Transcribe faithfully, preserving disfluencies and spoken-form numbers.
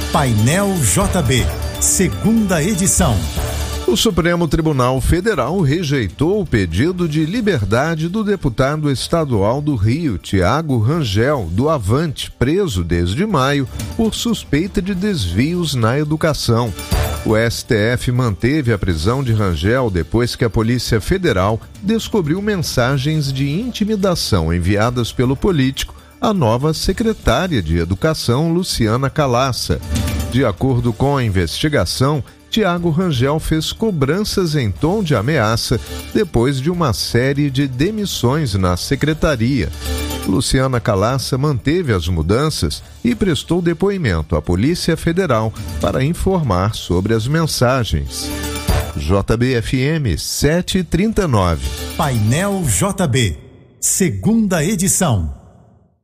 Painel J B, segunda edição. O Supremo Tribunal Federal rejeitou o pedido de liberdade do deputado estadual do Rio, Tiago Rangel, do Avante, preso desde maio por suspeita de desvios na educação. O S T F manteve a prisão de Rangel depois que a Polícia Federal descobriu mensagens de intimidação enviadas pelo político à nova secretária de Educação, Luciana Calaça. De acordo com a investigação, Tiago Rangel fez cobranças em tom de ameaça depois de uma série de demissões na secretaria. Luciana Calaça manteve as mudanças e prestou depoimento à Polícia Federal para informar sobre as mensagens. J B F M sete trinta e nove. Painel J B, segunda edição.